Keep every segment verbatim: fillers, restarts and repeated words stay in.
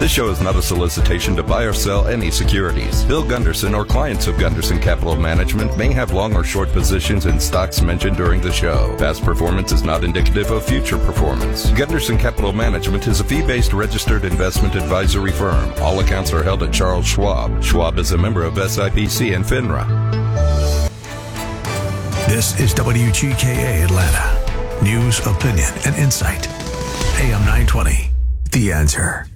This show is not a solicitation to buy or sell any securities. Bill Gunderson or clients of Gunderson Capital Management may have long or short positions in stocks mentioned during the show. Past performance is not indicative of future performance. Gunderson Capital Management is a fee-based registered investment advisory firm. All accounts are held at Charles Schwab. Schwab is a member of S I P C and FINRA. This is W G K A Atlanta. News, opinion, and insight. A M nine twenty. The Answer.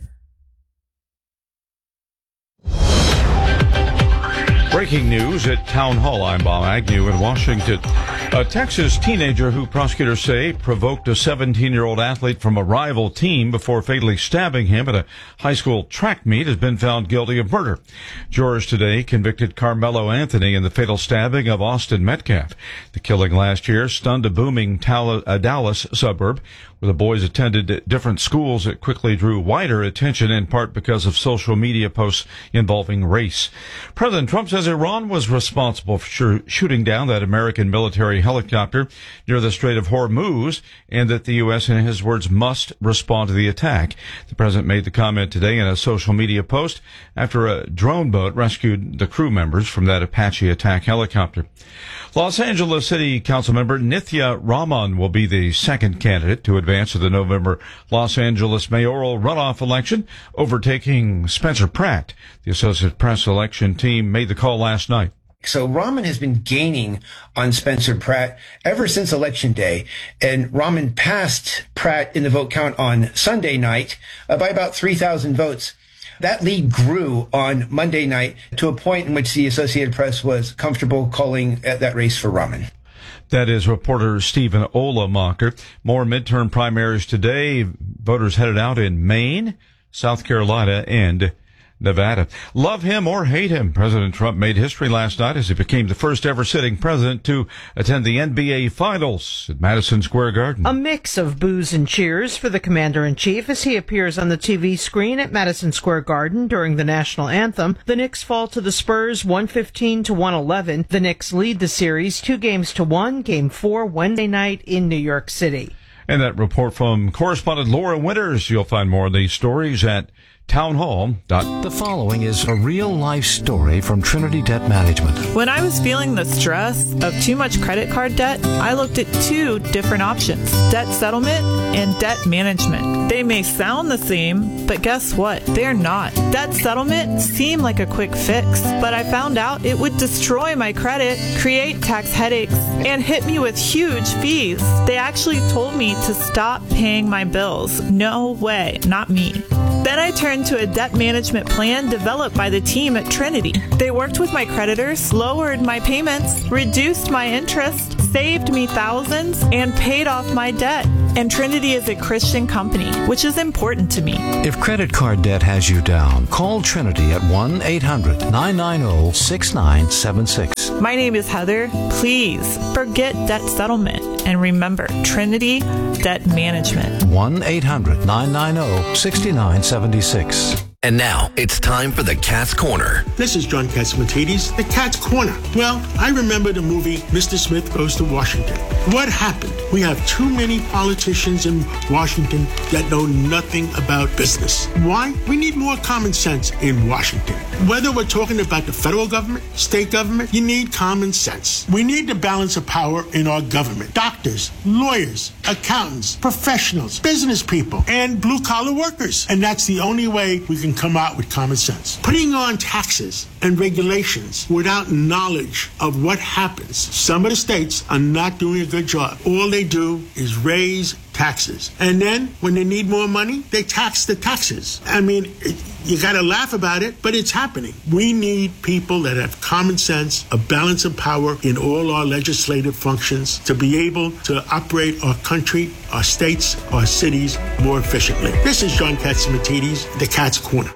Breaking news at Town Hall. I'm Bob Agnew in Washington. A Texas teenager who prosecutors say provoked a seventeen-year-old athlete from a rival team before fatally stabbing him at a high school track meet has been found guilty of murder. Jurors today convicted Carmelo Anthony in the fatal stabbing of Austin Metcalf. The killing last year stunned a booming Tal- uh, Dallas suburb where the boys attended different schools. It quickly drew wider attention, in part because of social media posts involving race. President Trump says Iran was responsible for shooting down that American military helicopter near the Strait of Hormuz, and that the U S, in his words, must respond to the attack. The president made the comment today in a social media post after a drone boat rescued the crew members from that Apache attack helicopter. Los Angeles City Council member Nithya Raman will be the second candidate to advance to the November Los Angeles mayoral runoff election, overtaking Spencer Pratt. The Associated Press election team made the call last night. So Raman has been gaining on Spencer Pratt ever since Election Day, and Raman passed Pratt in the vote count on Sunday night uh, by about three thousand votes. That lead grew on Monday night to a point in which the Associated Press was comfortable calling uh, that race for Raman. That is reporter Stephen Olamacher. More midterm primaries today. Voters headed out in Maine, South Carolina, and Nevada. Love him or hate him, President Trump made history last night as he became the first ever sitting president to attend the N B A Finals at Madison Square Garden. A mix of boos and cheers for the commander-in-chief as he appears on the T V screen at Madison Square Garden during the national anthem. The Knicks fall to the Spurs one fifteen to one eleven. The Knicks lead the series two games to one, game four Wednesday night in New York City. And that report from correspondent Laura Winters. You'll find more of these stories at townhall. The following is a real-life story from Trinity Debt Management. When I was feeling the stress of too much credit card debt, I looked at two different options: debt settlement and debt management. They may sound the same, but guess what? They're not. Debt settlement seemed like a quick fix, but I found out it would destroy my credit, create tax headaches, and hit me with huge fees. They actually told me to stop paying my bills. No way, not me. Then I turned to a debt management plan developed by the team at Trinity. They worked with my creditors, lowered my payments, reduced my interest, saved me thousands, and paid off my debt. And Trinity is a Christian company, which is important to me. If credit card debt has you down, call Trinity at one eight hundred nine nine zero six nine seven six. My name is Heather. Please forget debt settlement and remember Trinity Debt Management. one eight hundred nine nine zero six nine seven six. And now, it's time for the Cat's Corner. This is John Catsimatidis, the Cat's Corner. Well, I remember the movie Mister Smith Goes to Washington. What happened? We have too many politicians in Washington that know nothing about business. Why? We need more common sense in Washington. Whether we're talking about the federal government, state government, you need common sense. We need the balance of power in our government. Doctors, lawyers, accountants, professionals, business people, and blue-collar workers. And that's the only way we can come out with common sense. Putting on taxes and regulations without knowledge of what happens. Some of the states are not doing a good job. All they do is raise taxes. And then when they need more money, they tax the taxes. I mean, it, you got to laugh about it, but it's happening. We need people that have common sense, a balance of power in all our legislative functions to be able to operate our country, our states, our cities more efficiently. This is John Catsimatidis, the Cat's Corner.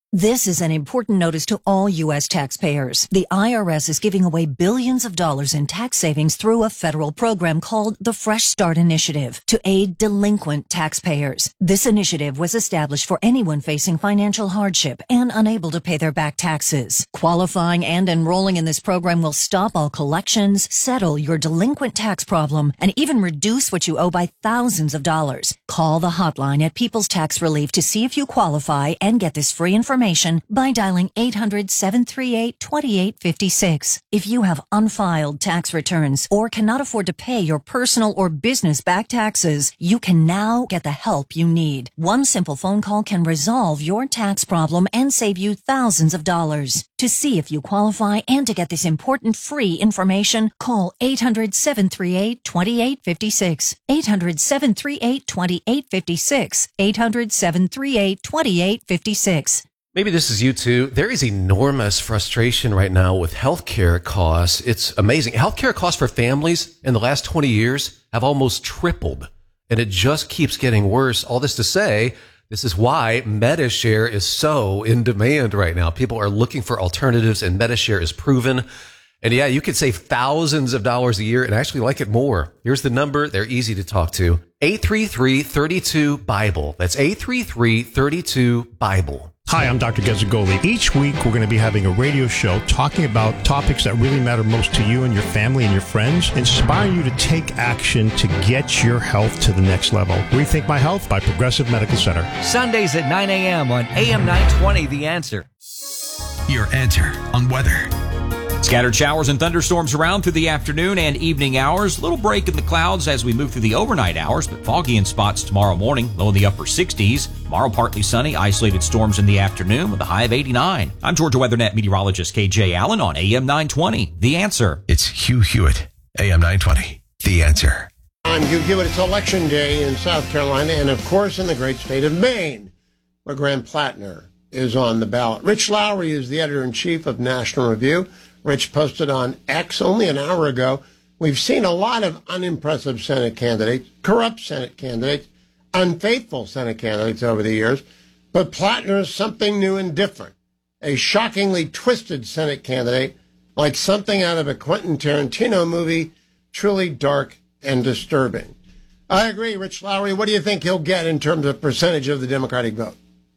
This is an important notice to all U S taxpayers. The I R S is giving away billions of dollars in tax savings through a federal program called the Fresh Start Initiative to aid delinquent taxpayers. This initiative was established for anyone facing financial hardship and unable to pay their back taxes. Qualifying and enrolling in this program will stop all collections, settle your delinquent tax problem, and even reduce what you owe by thousands of dollars. Call the hotline at People's Tax Relief to see if you qualify and get this free information by dialing eight hundred, seven three eight, two eight five six. If you have unfiled tax returns or cannot afford to pay your personal or business back taxes, you can now get the help you need. One simple phone call can resolve your tax problem and save you thousands of dollars. To see if you qualify and to get this important free information, call eight hundred, seven three eight, two eight five six. eight hundred, seven three eight, two eight five six. eight hundred, seven three eight, two eight five six. Maybe this is you too. There is enormous frustration right now with healthcare costs. It's amazing. Healthcare costs for families in the last twenty years have almost tripled, and it just keeps getting worse. All this to say, this is why MediShare is so in demand right now. People are looking for alternatives, and MediShare is proven. And yeah, you could save thousands of dollars a year and actually like it more. Here's the number. They're easy to talk to. eight three three, three two, Bible. That's eight three three, three two, Bible. Hi, I'm Doctor Gezagoli. Each week, we're going to be having a radio show talking about topics that really matter most to you and your family and your friends, inspiring you to take action to get your health to the next level. Rethink My Health by Progressive Medical Center. Sundays at nine a.m. on A M nine twenty, The Answer. Your answer on weather. Scattered showers and thunderstorms around through the afternoon and evening hours. Little break in the clouds as we move through the overnight hours, but foggy in spots tomorrow morning, low in the upper sixties. Tomorrow, partly sunny, isolated storms in the afternoon with a high of eighty-nine. I'm Georgia WeatherNet meteorologist K J Allen on A M nine twenty, The Answer. It's Hugh Hewitt, A M nine twenty, The Answer. I'm Hugh Hewitt. It's Election Day in South Carolina and, of course, in the great state of Maine, where Graham Plattner is on the ballot. Rich Lowry is the editor-in-chief of National Review. Rich posted on X only an hour ago, we've seen a lot of unimpressive Senate candidates, corrupt Senate candidates, unfaithful Senate candidates over the years, but Plattner is something new and different. A shockingly twisted Senate candidate, like something out of a Quentin Tarantino movie, truly dark and disturbing. I agree, Rich Lowry. What do you think he'll get in terms of percentage of the Democratic vote?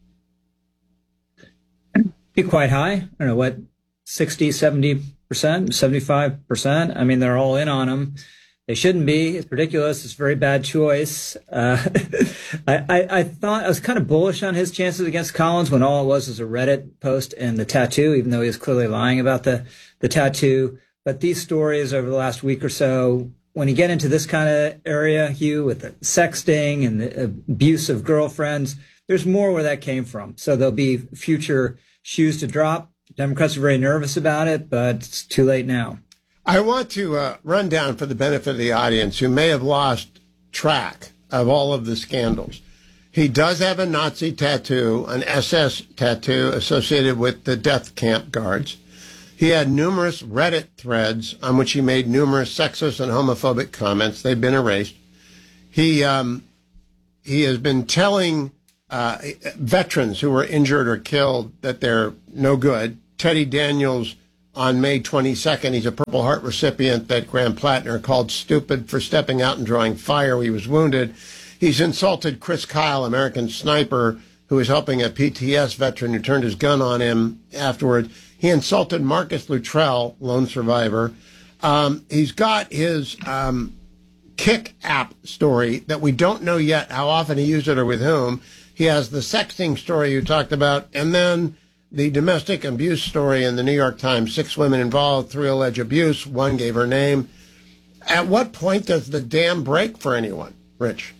Be quite high. I don't know what. sixty, seventy percent, seventy-five percent. I mean, they're all in on him. They shouldn't be. It's ridiculous. It's a very bad choice. Uh, I, I, I thought I was kind of bullish on his chances against Collins when all it was was a Reddit post and the tattoo, even though he was clearly lying about the, the tattoo. But these stories over the last week or so, when you get into this kind of area, Hugh, with the sexting and the abuse of girlfriends, there's more where that came from. So there'll be future shoes to drop. Democrats are very nervous about it, but it's too late now. I want to uh, run down for the benefit of the audience who may have lost track of all of the scandals. He does have a Nazi tattoo, an S S tattoo associated with the death camp guards. He had numerous Reddit threads on which he made numerous sexist and homophobic comments. They've been erased. He um, he has been telling uh, veterans who were injured or killed that they're no good. Teddy Daniels, on May twenty-second, he's a Purple Heart recipient that Graham Plattner called stupid for stepping out and drawing fire when he was wounded. He's insulted Chris Kyle, American sniper, who was helping a P T S veteran who turned his gun on him afterwards. He insulted Marcus Luttrell, lone survivor. Um, he's got his um, Kick app story that we don't know yet how often he used it or with whom. He has the sexting story you talked about, and then the domestic abuse story in the New York Times. Six women involved, three alleged abuse. One gave her name. At what point does the dam break for anyone, Rich?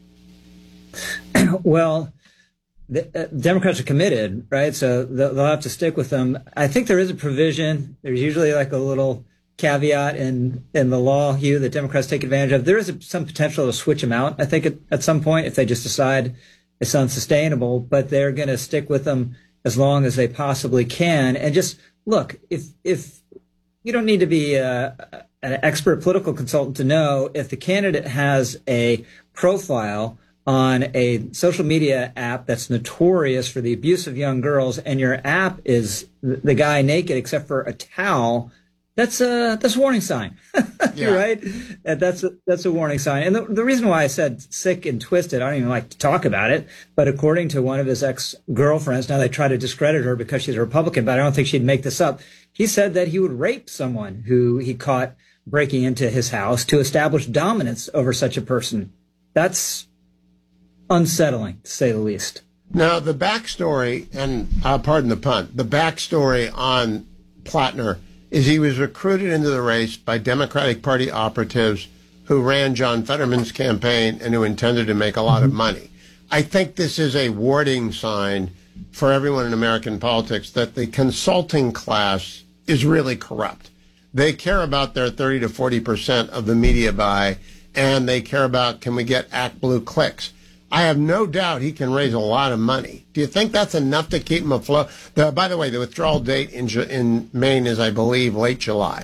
Well, the uh, Democrats are committed, right? So they'll, they'll have to stick with them. I think there is a provision. There's usually like a little caveat in, in the law, Hugh, that Democrats take advantage of. There is a, some potential to switch them out, I think, at, at some point if they just decide it's unsustainable. But they're going to stick with them as long as they possibly can. And just look, if if you don't need to be a, an expert political consultant to know if the candidate has a profile on a social media app that's notorious for the abuse of young girls, and your app is the guy naked except for a towel, that's a that's a warning sign. You're right. That's a, that's a warning sign. And the, the reason why I said sick and twisted, I don't even like to talk about it, but according to one of his ex-girlfriends, now they try to discredit her because she's a Republican, but I don't think she'd make this up. He said that he would rape someone who he caught breaking into his house to establish dominance over such a person. That's unsettling, to say the least. Now, the backstory, and uh, pardon the pun, the backstory on Plattner is he was recruited into the race by Democratic Party operatives who ran John Fetterman's campaign and who intended to make a lot of money. I think this is a warning sign for everyone in American politics that the consulting class is really corrupt. They care about their thirty to forty percent of the media buy, and they care about, can we get ActBlue clicks? I have no doubt he can raise a lot of money. Do you think that's enough to keep him afloat? The, by the way, the withdrawal date in in Maine is, I believe, late July.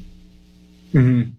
Mm-hmm.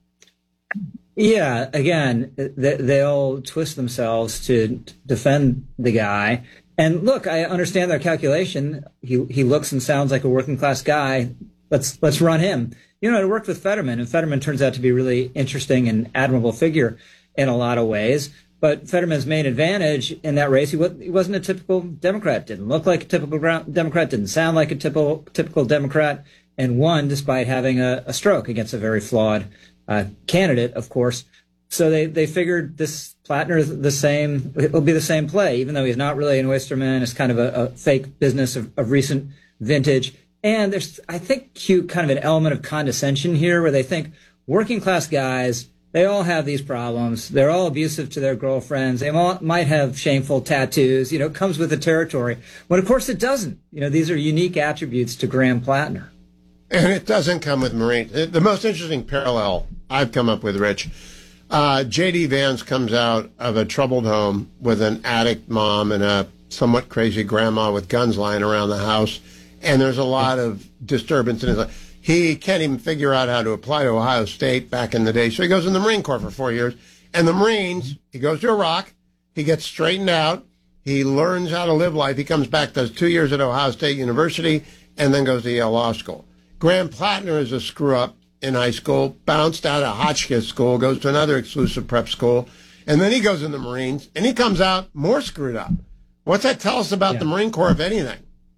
Yeah, again, they, they'll twist themselves to defend the guy. And look, I understand their calculation. He he looks and sounds like a working class guy. Let's let's run him. You know, it worked with Fetterman, and Fetterman turns out to be a really interesting and admirable figure in a lot of ways. But Fetterman's main advantage in that race, he, was, he wasn't a typical Democrat, didn't look like a typical Democrat, didn't sound like a typical typical Democrat, and won despite having a, a stroke against a very flawed uh, candidate, of course. So they, they figured this Plattner is the same, it'll be the same play, even though he's not really an oysterman. It's kind of a, a fake business of, of recent vintage. And there's, I think, cute kind of an element of condescension here where they think working class guys, they all have these problems. They're all abusive to their girlfriends. They all might have shameful tattoos. You know, it comes with the territory. When, of course, it doesn't. You know, these are unique attributes to Graham Plattner. And it doesn't come with Marines. The most interesting parallel I've come up with, Rich, uh, J D. Vance comes out of a troubled home with an addict mom and a somewhat crazy grandma with guns lying around the house. And there's a lot of disturbance in his life. He can't even figure out how to apply to Ohio State back in the day. So he goes in the Marine Corps for four years. And the Marines, he goes to Iraq. He gets straightened out. He learns how to live life. He comes back, does two years at Ohio State University, and then goes to Yale Law School. Graham Plattner is a screw-up in high school, bounced out of Hotchkiss School, goes to another exclusive prep school, and then he goes in the Marines, and he comes out more screwed up. What's that tell us about yeah. the Marine Corps, if anything?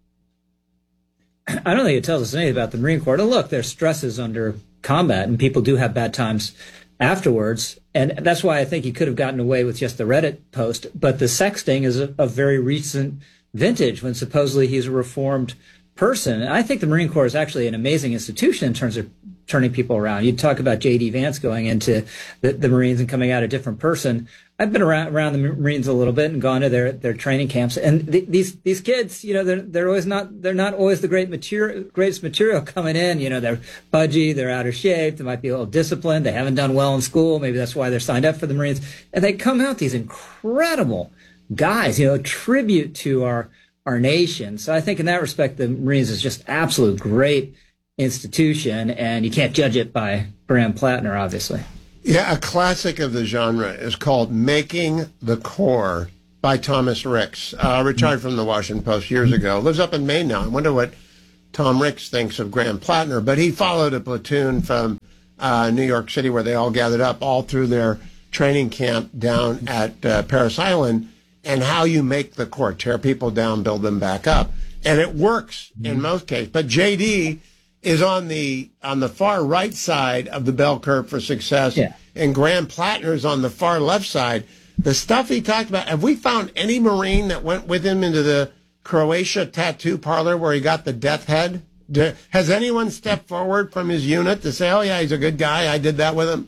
I don't think it tells us anything about the Marine Corps. And look, there's stresses under combat, and people do have bad times afterwards. And that's why I think he could have gotten away with just the Reddit post. But the sexting is a, a very recent vintage when supposedly he's a reformed person. And I think the Marine Corps is actually an amazing institution in terms of turning people around. You talk about J D. Vance going into the, the Marines and coming out a different person. I've been around around the Marines a little bit and gone to their, their training camps, and th- these these kids, you know, they're they're always not they're not always the great material greatest material coming in. You know, they're pudgy, they're out of shape, they might be a little disciplined, they haven't done well in school, maybe that's why they're signed up for the Marines, and they come out these incredible guys, you know, a tribute to our our nation. So I think in that respect, the Marines is just absolute great institution, and you can't judge it by Graham Plattner, obviously. Yeah, a classic of the genre is called Making the Corps by Thomas Ricks, uh, retired from the Washington Post years ago. Lives up in Maine now. I wonder what Tom Ricks thinks of Graham Plattner. But he followed a platoon from uh, New York City where they all gathered up all through their training camp down at uh, Parris Island, and how you make the Corps, tear people down, build them back up. And it works in most cases. But J D is on the on the far right side of the bell curve for success, yeah. and Graham Plattner is on the far left side. The stuff he talked about, have we found any Marine that went with him into the Croatia tattoo parlor where he got the death head? Do, has anyone stepped forward from his unit to say, oh, yeah, he's a good guy, I did that with him?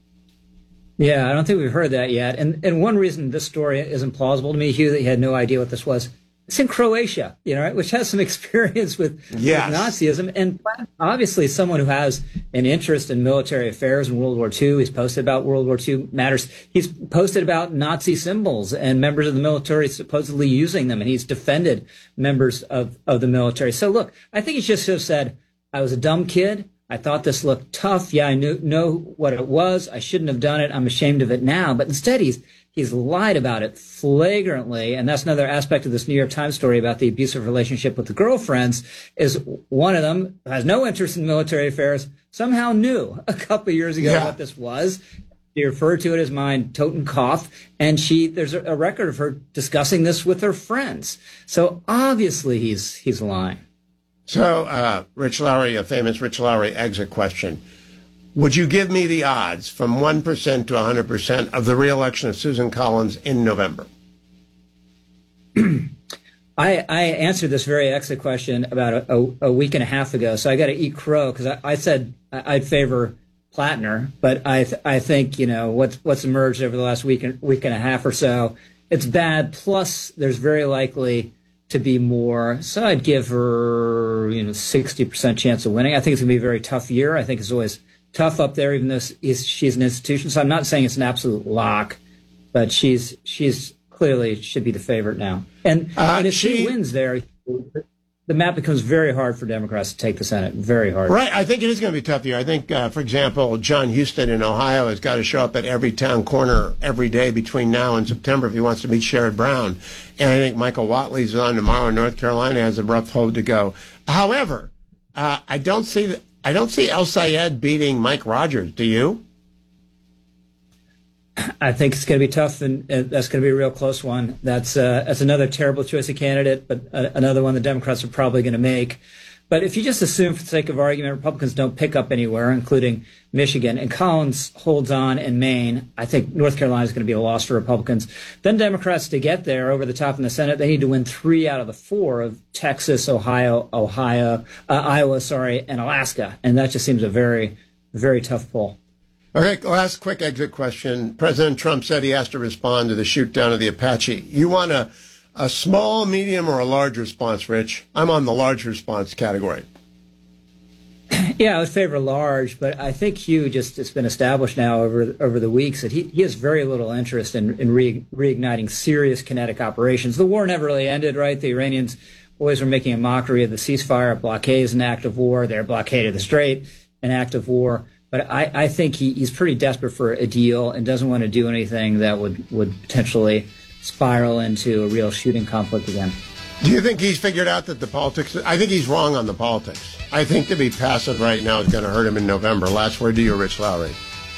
Yeah, I don't think we've heard that yet. And and one reason this story isn't plausible to me, Hugh, that you had no idea what this was, it's in Croatia, you know, right, which has some experience with, yes. with Nazism, and obviously someone who has an interest in military affairs in World War Two. He's posted about World War Two matters. He's posted about Nazi symbols and members of the military supposedly using them, and he's defended members of, of the military. So look, I think he just should have said, I was a dumb kid. I thought this looked tough. Yeah, I knew know what it was. I shouldn't have done it. I'm ashamed of it now. But instead, he's He's lied about it flagrantly. And that's another aspect of this New York Times story about the abusive relationship with the girlfriends, is one of them has no interest in military affairs, somehow knew a couple of years ago yeah. what this was. She referred to it as mein Totenkopf, and she there's a, a record of her discussing this with her friends. So obviously he's he's lying. So, uh, Rich Lowry, a famous Rich Lowry exit question. Would you give me the odds from one percent to one hundred percent of the re-election of Susan Collins in November? I, I answered this very exit question about a, a, a week and a half ago, so I got to eat crow because I, I said I'd favor Plattner, but I th- I think, you know, what's, what's emerged over the last week and, week and a half or so, it's bad. Plus, there's very likely to be more. So I'd give her, you know, sixty percent chance of winning. I think it's going to be a very tough year. I think it's always tough up there, even though she's an institution. So I'm not saying it's an absolute lock, but she's she's clearly should be the favorite now. And, uh, and if she, she wins there, the map becomes very hard for Democrats to take the Senate. Very hard. Right. I think it is going to be a tough year. I think, uh, for example, John Huston in Ohio has got to show up at every town corner every day between now and September if he wants to meet Sherrod Brown. And I think Michael Whatley's on tomorrow in North Carolina, has a rough road to go. However, uh, I don't see the, I don't see El Sayed beating Mike Rogers. Do you? I think it's going to be tough, and uh, that's going to be a real close one. That's uh, that's another terrible choice of candidate, but uh, another one the Democrats are probably going to make. But if you just assume, for the sake of argument, Republicans don't pick up anywhere, including Michigan, and Collins holds on in Maine, I think North Carolina is going to be a loss for Republicans. Then Democrats, to get there over the top in the Senate, they need to win three out of the four of Texas, Ohio, Ohio, uh, Iowa, sorry, and Alaska, and that just seems a very, very tough poll. Okay, last quick exit question. President Trump said he has to respond to the shoot down of the Apache. You want a, a small, medium, or a large response, Rich? I'm on the large response category. Yeah, I would favor large, but I think Hugh, just it's been established now over over the weeks that he, he has very little interest in, in re, reigniting serious kinetic operations. The war never really ended, right? The Iranians always were making a mockery of the ceasefire. A blockade is an act of war. Their blockade of the Strait, an act of war. But I, I think he, he's pretty desperate for a deal and doesn't want to do anything that would, would potentially spiral into a real shooting conflict again. Do you think he's figured out that the politics... I think he's wrong on the politics. I think to be passive right now is going to hurt him in November. Last word to you, Rich Lowry.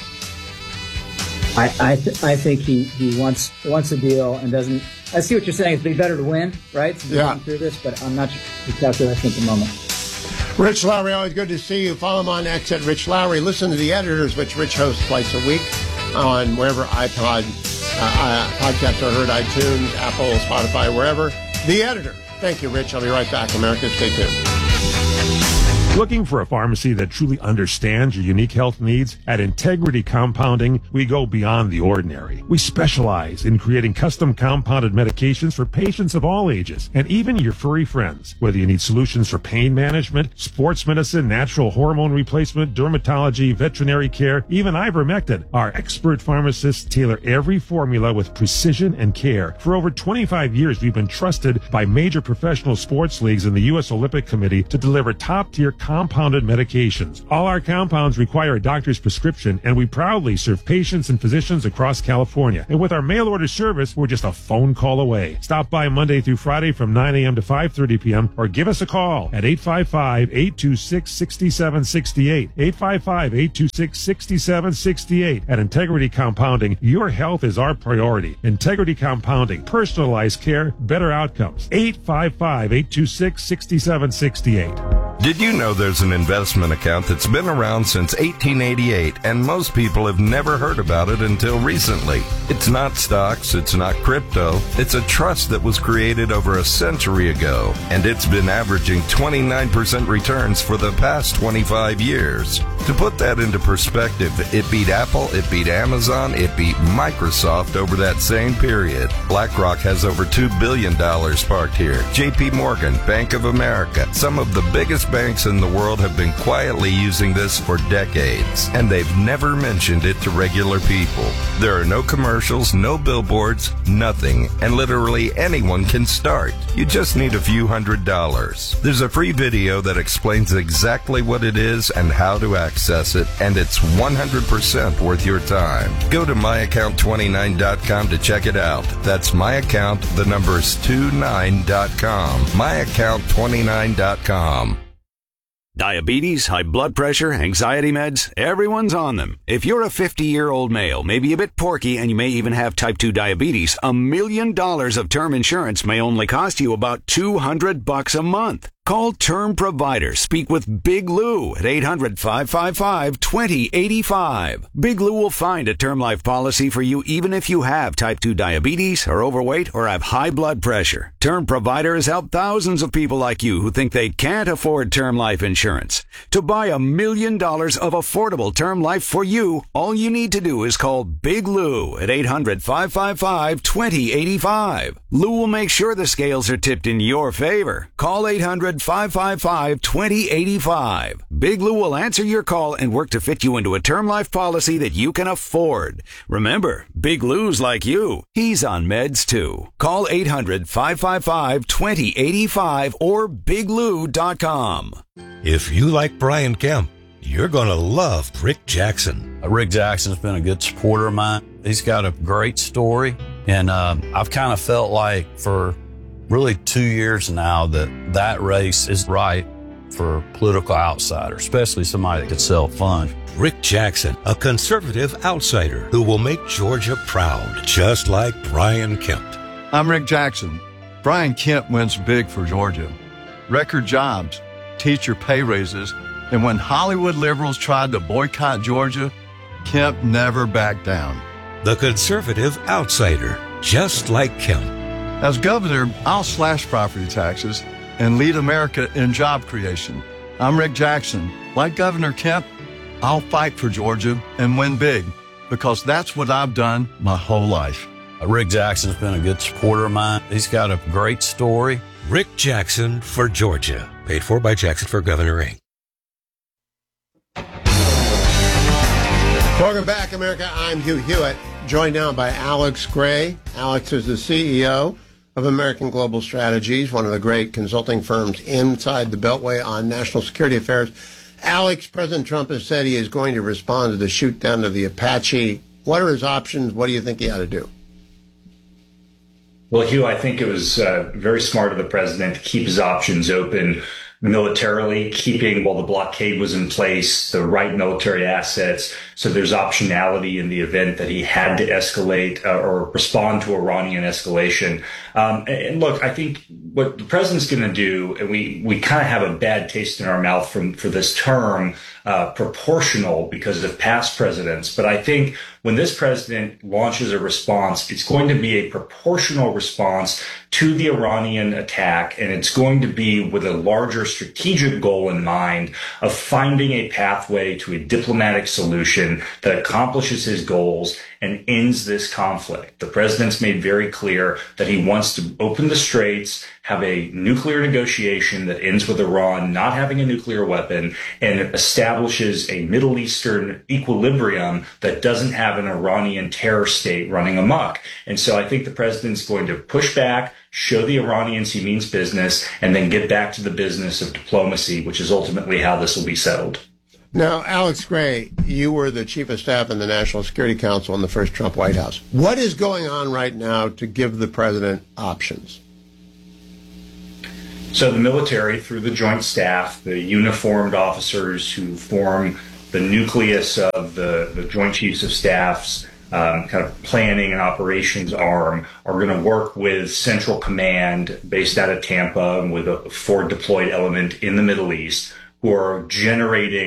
I I, th- I think he, he wants wants a deal and doesn't... I see what you're saying. It's be better to win, right? So yeah. Through this, but I'm not sure exactly what I think at the moment. Rich Lowry, always good to see you. Follow him on X at Rich Lowry. Listen to The Editors, which Rich hosts twice a week on wherever iPod uh, podcasts are heard, iTunes, Apple, Spotify, wherever. The Editor. Thank you, Rich. I'll be right back. America, stay tuned. Looking for a pharmacy that truly understands your unique health needs? At Integrity Compounding, we go beyond the ordinary. We specialize in creating custom compounded medications for patients of all ages, and even your furry friends. Whether you need solutions for pain management, sports medicine, natural hormone replacement, dermatology, veterinary care, even ivermectin, our expert pharmacists tailor every formula with precision and care. For over twenty-five years, we've been trusted by major professional sports leagues and the U S Olympic Committee to deliver top-tier compounded medications. All our compounds require a doctor's prescription, and we proudly serve patients and physicians across California. And with our mail order service, we're just a phone call away. Stop by Monday through Friday from nine a.m. to five thirty p.m. or give us a call at eight five five, eight two six, six seven six eight. eight five five, eight two six, six seven six eight. At Integrity Compounding, your health is our priority. Integrity Compounding, personalized care, better outcomes. eight five five, eight two six, six seven six eight. Did you know there's an investment account that's been around since eighteen eighty-eight, and most people have never heard about it until recently? It's not stocks, it's not crypto, it's a trust that was created over a century ago, and it's been averaging twenty-nine percent returns for the past twenty-five years. To put that into perspective, it beat Apple, it beat Amazon, it beat Microsoft over that same period. BlackRock has over two billion dollars parked here. J P Morgan, Bank of America, some of the biggest banks in the world have been quietly using this for decades, and they've never mentioned it to regular people. There are no commercials, no billboards, nothing, and literally anyone can start. You just need a few hundred dollars. There's a free video that explains exactly what it is and how to access it, and it's one hundred percent worth your time. Go to my account twenty-nine dot com to check it out. That's my account, the number's twenty-nine dot com. my account twenty-nine dot com. Diabetes, high blood pressure, anxiety meds, everyone's on them. If you're a fifty-year-old male, maybe a bit porky, and you may even have type two diabetes, a million dollars of term insurance may only cost you about two hundred bucks a month. Call Term Provider. Speak with Big Lou at eight hundred, five five five, two zero eight five. Big Lou will find a term life policy for you even if you have type two diabetes, are overweight, or have high blood pressure. Term Provider has helped thousands of people like you who think they can't afford term life insurance. To buy a million dollars of affordable term life for you, all you need to do is call Big Lou at eight hundred, five five five, two zero eight five. Lou will make sure the scales are tipped in your favor. Call eight hundred, five five five, two zero eight five. Big Lou will answer your call and work to fit you into a term life policy that you can afford. Remember, Big Lou's like you. He's on meds too. Call eight hundred, five five five, two zero eight five or big lou dot com. If you like Brian Kemp, you're going to love Rick Jackson. Uh, Rick Jackson's been a good supporter of mine. He's got a great story, and uh, I've kind of felt like for really two years now that that race is right for a political outsider, especially somebody that could sell funds. Rick Jackson, a conservative outsider who will make Georgia proud, just like Brian Kemp. I'm Rick Jackson. Brian Kemp wins big for Georgia. Record jobs, teacher pay raises, and when Hollywood liberals tried to boycott Georgia, Kemp never backed down. The conservative outsider, just like Kemp. As governor, I'll slash property taxes and lead America in job creation. I'm Rick Jackson. Like Governor Kemp, I'll fight for Georgia and win big because that's what I've done my whole life. Uh, Rick Jackson's been a good supporter of mine. He's got a great story. Rick Jackson for Georgia. Paid for by Jackson for Governor Incorporated. Welcome back, America. I'm Hugh Hewitt, joined now by Alex Gray. Alex is the C E O of American Global Strategies, one of the great consulting firms inside the Beltway on national security affairs. Alex, President Trump has said he is going to respond to the shoot down of the Apache. What are his options? What do you think he ought to do? Well, Hugh, I think it was uh, very smart of the president to keep his options open militarily, keeping, while the blockade was in place, the right military assets. So there's optionality in the event that he had to escalate uh, or respond to Iranian escalation. Um, and, and look, I think what the president's going to do, and we, we kind of have a bad taste in our mouth from for this term, uh, proportional because of past presidents. But I think when this president launches a response, it's going to be a proportional response to the Iranian attack, and it's going to be with a larger strategic goal in mind of finding a pathway to a diplomatic solution that accomplishes his goals and ends this conflict. The president's made very clear that he wants to open the straits, have a nuclear negotiation that ends with Iran not having a nuclear weapon, and establishes a Middle Eastern equilibrium that doesn't have an Iranian terror state running amok. And so I think the president's going to push back, show the Iranians he means business, and then get back to the business of diplomacy, which is ultimately how this will be settled. Now, Alex Gray, you were the chief of staff in the National Security Council in the first Trump White House. What is going on right now to give the president options? So the military, through the joint staff, the uniformed officers who form the nucleus of the, the Joint Chiefs of Staff's um, kind of planning and operations arm, are going to work with Central Command based out of Tampa and with a forward deployed element in the Middle East, who are generating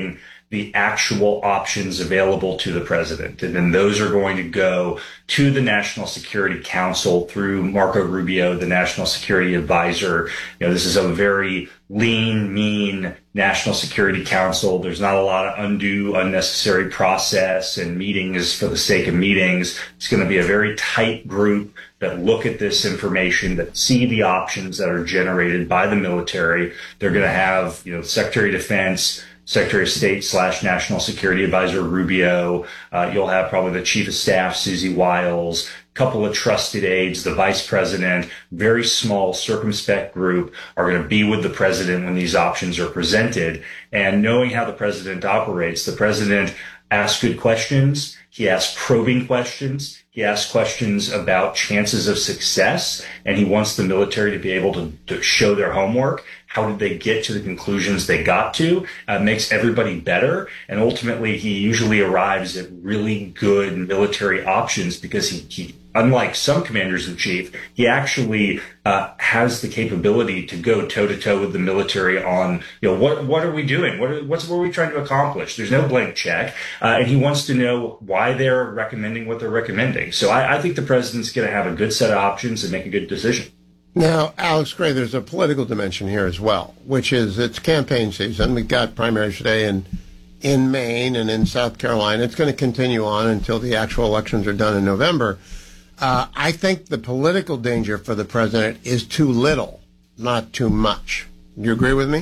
the actual options available to the president. And then those are going to go to the National Security Council through Marco Rubio, the National Security Advisor. You know, this is a very lean, mean National Security Council. There's not a lot of undue, unnecessary process and meetings for the sake of meetings. It's going to be a very tight group that look at this information, that see the options that are generated by the military. They're going to have, you know, Secretary of Defense, Secretary of State slash National Security Advisor Rubio. Uh, you'll have probably the Chief of Staff, Susie Wiles, a couple of trusted aides, the Vice President, very small, circumspect group are going to be with the president when these options are presented. And knowing how the president operates, the president asks good questions. He asks probing questions. He asks questions about chances of success, and he wants the military to be able to, to show their homework. How did they get to the conclusions they got to? Uh, makes everybody better. And ultimately, he usually arrives at really good military options because he, he unlike some commanders in chief, he actually uh, has the capability to go toe to toe with the military on, you know, what what are we doing? What are, what's what are we trying to accomplish? There's no blank check, uh, and he wants to know why they're recommending what they're recommending. So I, I think the president's going to have a good set of options and make a good decision. Now, Alex Gray, there's a political dimension here as well, which is it's campaign season. We've got primaries today in in Maine and in South Carolina. It's going to continue on until the actual elections are done in November. Uh, I think the political danger for the president is too little, not too much. Do you agree with me?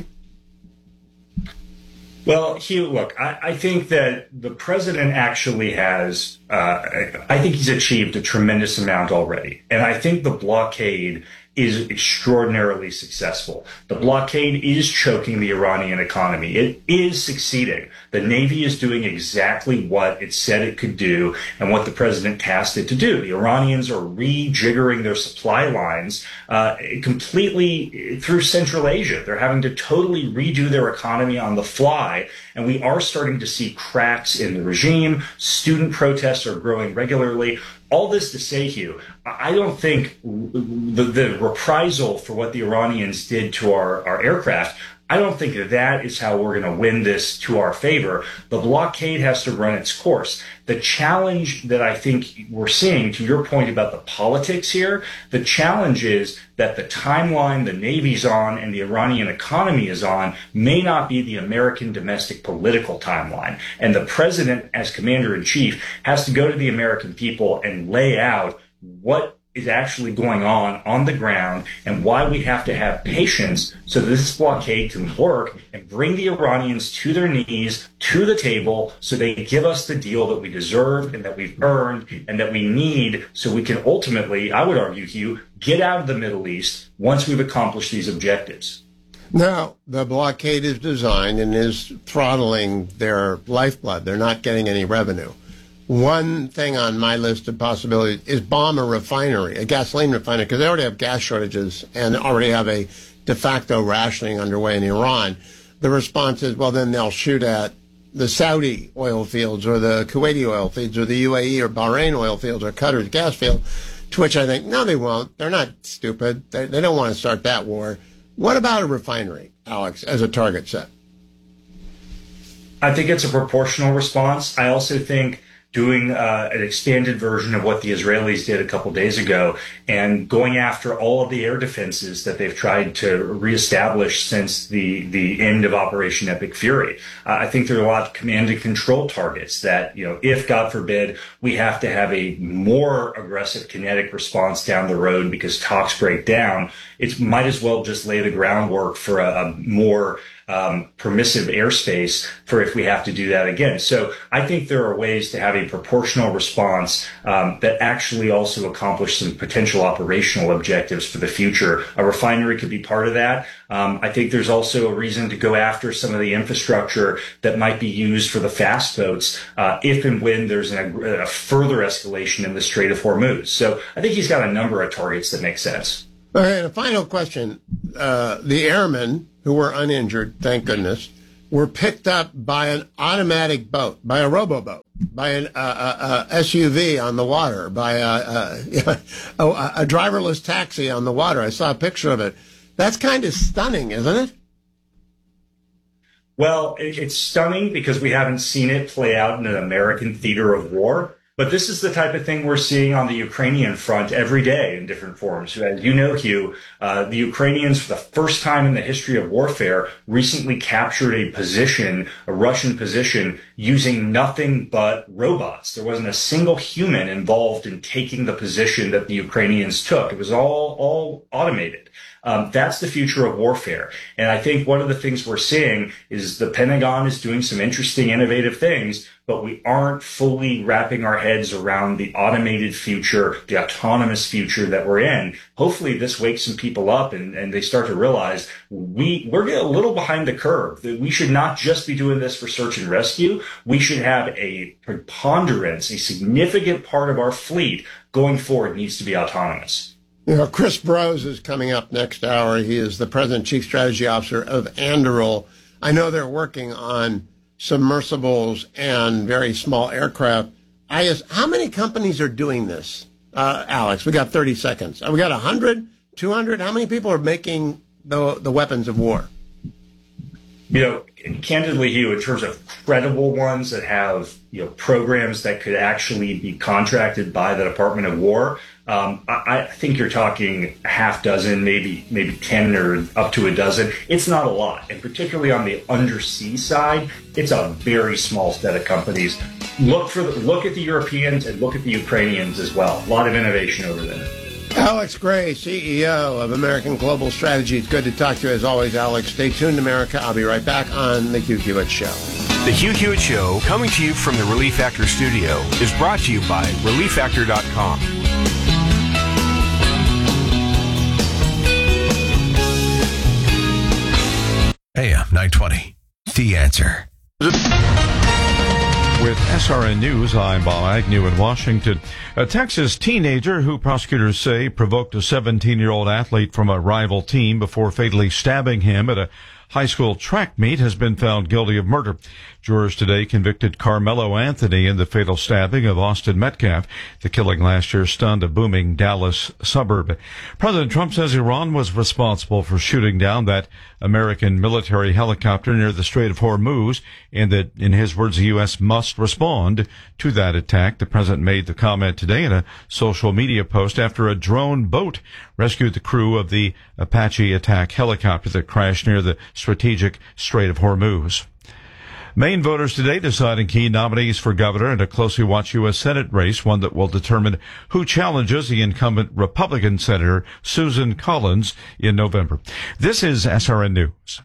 Well, Hugh, look, I, I think that the president actually has, uh, I think he's achieved a tremendous amount already. And I think the blockade is extraordinarily successful. The blockade is choking the Iranian economy. It is succeeding. The Navy is doing exactly what it said it could do and what the president tasked it to do. The Iranians are rejiggering their supply lines uh, completely through Central Asia. They're having to totally redo their economy on the fly. And we are starting to see cracks in the regime. Student protests are growing regularly. All this to say, Hugh, I don't think the, the reprisal for what the Iranians did to our, our aircraft, I don't think that that is how we're going to win this to our favor. The blockade has to run its course. The challenge that I think we're seeing, to your point about the politics here, the challenge is that the timeline the Navy's on and the Iranian economy is on may not be the American domestic political timeline. And the president, as commander-in-chief, has to go to the American people and lay out what is actually going on on the ground and why we have to have patience so that this blockade can work and bring the Iranians to their knees, to the table, so they give us the deal that we deserve and that we've earned and that we need so we can ultimately, I would argue, Hugh, get out of the Middle East once we've accomplished these objectives. Now, the blockade is designed and is throttling their lifeblood. They're not getting any revenue. One thing on my list of possibilities is bomb a refinery, a gasoline refinery, because they already have gas shortages and already have a de facto rationing underway in Iran. The response is, well, then they'll shoot at the Saudi oil fields or the Kuwaiti oil fields or the U A E or Bahrain oil fields or Qatar's gas field, to which I think, no, they won't. They're not stupid. They, they don't want to start that war. What about a refinery, Alex, as a target set? I think it's a proportional response. I also think doing uh, an expanded version of what the Israelis did a couple days ago and going after all of the air defenses that they've tried to reestablish since the, the end of Operation Epic Fury. Uh, I think there are a lot of command and control targets that, you know, if, God forbid, we have to have a more aggressive kinetic response down the road because talks break down, it might as well just lay the groundwork for a, a more Um, permissive airspace for if we have to do that again. So I think there are ways to have a proportional response um, that actually also accomplish some potential operational objectives for the future. A refinery could be part of that. Um, I think there's also a reason to go after some of the infrastructure that might be used for the fast boats uh, if and when there's an, a further escalation in the Strait of Hormuz. So I think he's got a number of targets that make sense. All right, a final question. Uh, the airmen, who were uninjured, thank goodness, were picked up by an automatic boat, by a rowboat, by an uh, uh, uh, S U V on the water, by a, uh, a, a driverless taxi on the water. I saw a picture of it. That's kind of stunning, isn't it? Well, it's stunning because we haven't seen it play out in an American theater of war. But this is the type of thing we're seeing on the Ukrainian front every day in different forms. As you know, Hugh, uh, the Ukrainians, for the first time in the history of warfare, recently captured a position, a Russian position, using nothing but robots. There wasn't a single human involved in taking the position that the Ukrainians took. It was all, all automated. Um, that's the future of warfare. And I think one of the things we're seeing is the Pentagon is doing some interesting, innovative things, but we aren't fully wrapping our heads around the automated future, the autonomous future that we're in. Hopefully this wakes some people up and, and they start to realize we, we're getting a little behind the curve, that we should not just be doing this for search and rescue. We should have a preponderance, a significant part of our fleet going forward needs to be autonomous. You know, Chris Brose is coming up next hour. He is the President and Chief Strategy Officer of Anduril. I know they're working on submersibles and very small aircraft. I ask, how many companies are doing this? Uh, Alex, we got thirty seconds. We got one hundred, two hundred? How many people are making the, the weapons of war? You know, candidly, Hugh, in terms of credible ones that have, you know, programs that could actually be contracted by the Department of War, um, I, I think you're talking a half dozen, maybe maybe ten or up to a dozen. It's not a lot. And particularly on the undersea side, it's a very small set of companies. Look for the, look at the Europeans and look at the Ukrainians as well. A lot of innovation over there. Alex Gray, C E O of American Global Strategy. It's good to talk to you as always, Alex. Stay tuned, America. I'll be right back on The Hugh Hewitt Show. The Hugh Hewitt Show, coming to you from the Relief Factor studio, is brought to you by relief factor dot com. A M nine twenty, The Answer. With S R N News, I'm Bob Agnew in Washington. A Texas teenager who prosecutors say provoked a seventeen-year-old athlete from a rival team before fatally stabbing him at a high school track meet has been found guilty of murder. Jurors today convicted Carmelo Anthony in the fatal stabbing of Austin Metcalf. The killing last year stunned a booming Dallas suburb. President Trump says Iran was responsible for shooting down that American military helicopter near the Strait of Hormuz, and that, in his words, the U S must respond to that attack. The president made the comment today in a social media post after a drone boat rescued the crew of the Apache attack helicopter that crashed near the strategic Strait of Hormuz. Maine voters today deciding key nominees for governor in a closely watched U S Senate race, one that will determine who challenges the incumbent Republican Senator Susan Collins in November. This is S R N News.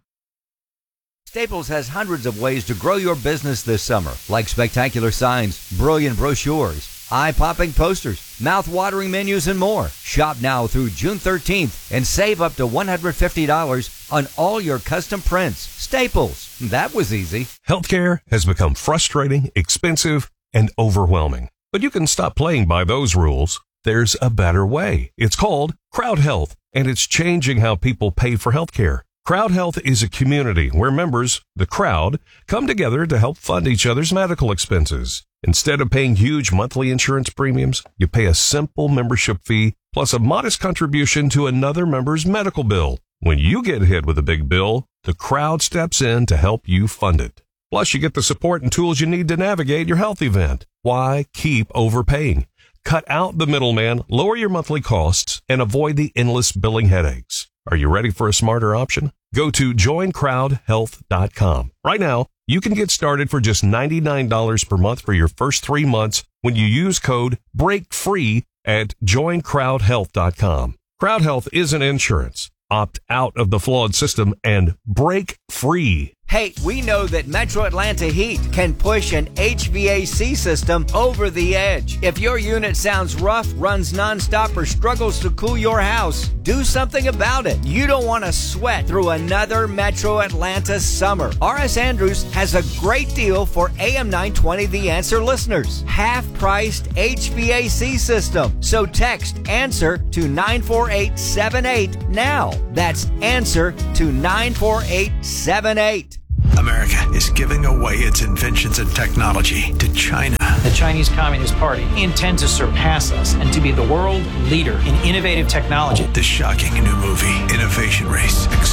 Staples has hundreds of ways to grow your business this summer, like spectacular signs, brilliant brochures, eye-popping posters, mouth-watering menus, and more. Shop now through June thirteenth and save up to one hundred fifty dollars on all your custom prints. Staples. That was easy. Healthcare has become frustrating, expensive, and overwhelming. But you can stop playing by those rules. There's a better way. It's called Crowd Health, and it's changing how people pay for healthcare. Crowd Health is a community where members, the crowd, come together to help fund each other's medical expenses. Instead of paying huge monthly insurance premiums, you pay a simple membership fee plus a modest contribution to another member's medical bill. When you get hit with a big bill, the crowd steps in to help you fund it. Plus, you get the support and tools you need to navigate your health event. Why keep overpaying? Cut out the middleman, lower your monthly costs, and avoid the endless billing headaches. Are you ready for a smarter option? Go to join crowd health dot com. Right now, you can get started for just ninety-nine dollars per month for your first three months when you use code BREAKFREE at join crowd health dot com. Crowd Health isn't insurance. Opt out of the flawed system and break free. Hey, we know that Metro Atlanta Heat can push an H V A C system over the edge. If your unit sounds rough, runs nonstop, or struggles to cool your house, do something about it. You don't want to sweat through another Metro Atlanta summer. R S Andrews has a great deal for A M nine twenty The Answer listeners. Half-priced H V A C system. So text ANSWER to nine four eight seven eight now. That's ANSWER to nine four eight seven eight. America is giving away its inventions and technology to China. The Chinese Communist Party intends to surpass us and to be the world leader in innovative technology. The shocking new movie, Innovation Race,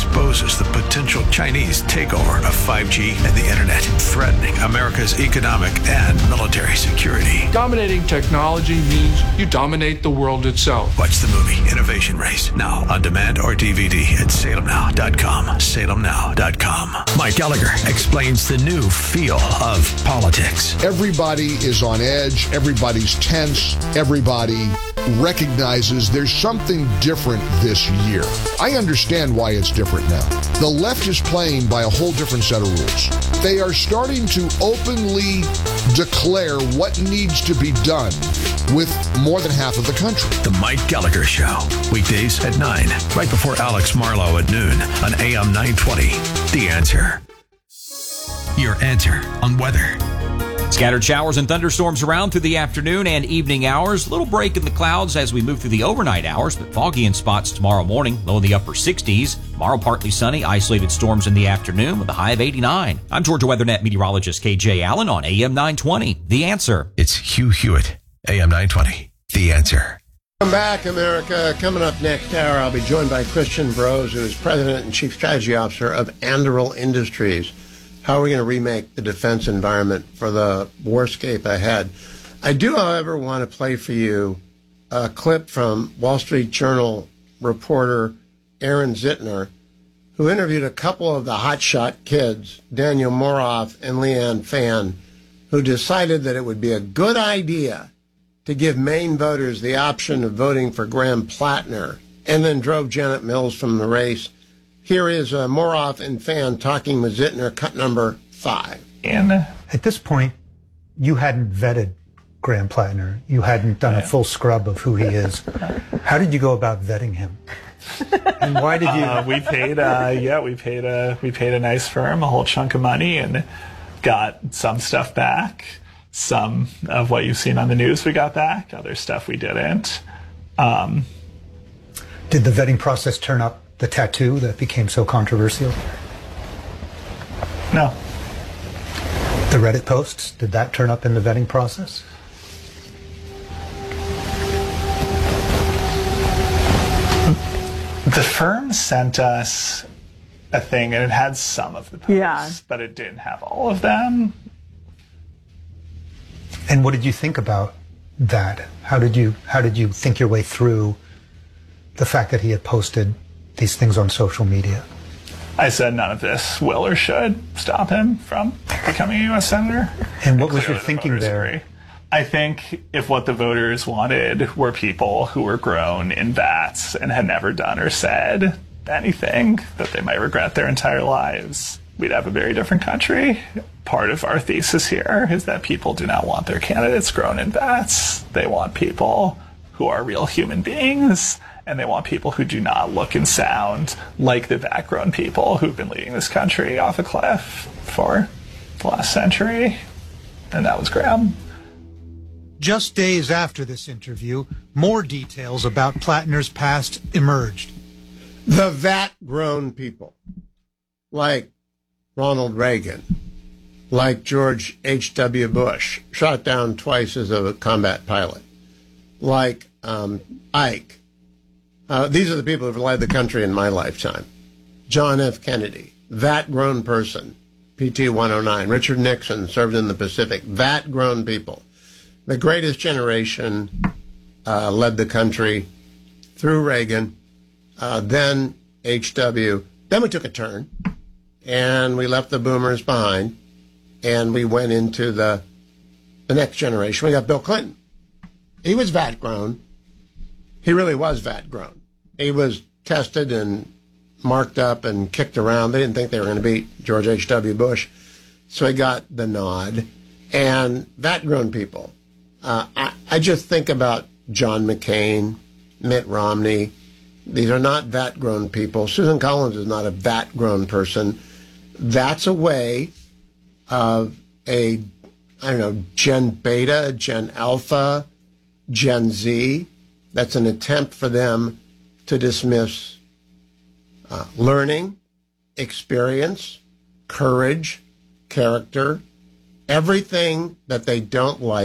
exposes the potential Chinese takeover of five G and the internet, threatening America's economic and military security. Dominating technology means you dominate the world itself. Watch the movie Innovation Race now on demand or D V D at salem now dot com. salem now dot com. Mike Gallagher explains the new feel of politics. Everybody is on edge. Everybody's tense. Everybody recognizes there's something different this year. I understand why it's different now. The left is playing by a whole different set of rules. They are starting to openly declare what needs to be done with more than half of the country. The Mike Gallagher Show, weekdays at nine, right before Alex Marlowe at noon on A M nine twenty. The Answer. Your answer on weather. Scattered showers and thunderstorms around through the afternoon and evening hours. Little break in the clouds as we move through the overnight hours, but foggy in spots tomorrow morning, low in the upper sixties. Tomorrow, partly sunny, isolated storms in the afternoon with a high of eighty-nine. I'm Georgia WeatherNet meteorologist K J Allen on A M nine twenty. The Answer. It's Hugh Hewitt, A M nine twenty. The Answer. Welcome back, America. Coming up next hour, I'll be joined by Christian Brose, who is President and Chief Strategy Officer of Anduril Industries. How are we going to remake the defense environment for the warscape ahead? I do, however, want to play for you a clip from Wall Street Journal reporter Aaron Zitner, who interviewed a couple of the hotshot kids, Daniel Moroff and Leanne Fan, who decided that it would be a good idea to give Maine voters the option of voting for Graham Plattner, and then drove Janet Mills from the race. Here is uh, Moroff and Fan talking with Zitner, cut number five. And at this point, you hadn't vetted Graham Plattner. You hadn't done a full scrub of who he is. How did you go about vetting him? And why did you? Uh, we paid, uh, yeah, we paid a we paid a nice firm a whole chunk of money and got some stuff back. Some of what you've seen on the news we got back. Other stuff we didn't. Um, Did the vetting process turn up the tattoo that became so controversial? No. The Reddit posts, did that turn up in the vetting process? The firm sent us a thing, and it had some of the posts, yeah. but it didn't have all of them. And what did you think about that? How did you how did you think your way through the fact that he had posted these things on social media? I said none of this will or should stop him from becoming a U S senator. And what was your thinking there? Agree. I think if what the voters wanted were people who were grown in vats and had never done or said anything that they might regret their entire lives, we'd have a very different country. Part of our thesis here is that people do not want their candidates grown in vats. They want people who are real human beings, and they want people who do not look and sound like the vat-grown people who've been leading this country off a cliff for the last century. And that was Graham. Just days after this interview, more details about Plattner's past emerged. The vat-grown people, like Ronald Reagan, like George H W Bush, shot down twice as a combat pilot, like um, Ike. Uh, these are the people who have led the country in my lifetime. John F. Kennedy, vat-grown person, P T one oh nine. Richard Nixon served in the Pacific, vat-grown people. The greatest generation uh, led the country through Reagan, uh, then H W. Then we took a turn, and we left the boomers behind, and we went into the the next generation. We got Bill Clinton. He was vat-grown. He really was vat-grown. He was tested and marked up and kicked around. They didn't think they were going to beat George H W. Bush, so he got the nod. And vat-grown people. Uh, I, I just think about John McCain, Mitt Romney. These are not vat-grown people. Susan Collins is not a vat-grown person. That's a way of a, I don't know, Gen Beta, Gen Alpha, Gen Z. That's an attempt for them to dismiss uh, learning, experience, courage, character, everything that they don't like.